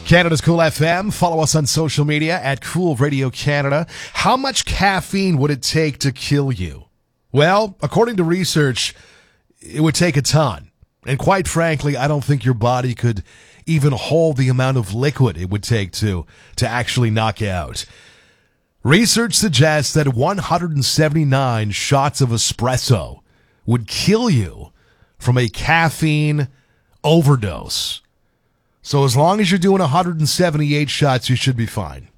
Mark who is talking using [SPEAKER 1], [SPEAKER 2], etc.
[SPEAKER 1] Canada's Cool FM. Follow us on social media at Cool Radio Canada. How much caffeine would it take to kill you? Well, according to research, it would take a ton. And quite frankly, I don't think your body could even hold the amount of liquid it would take to actually knock you out. Research suggests that 179 shots of espresso would kill you from a caffeine overdose. So as long as you're doing 178 shots, you should be fine.